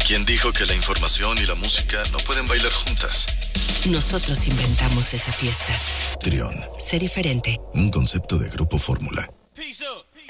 ¿Quién dijo que la información y la música no pueden bailar juntas? Nosotros inventamos esa fiesta. Trión. Sé diferente. Un concepto de Grupo Fórmula. Peace up.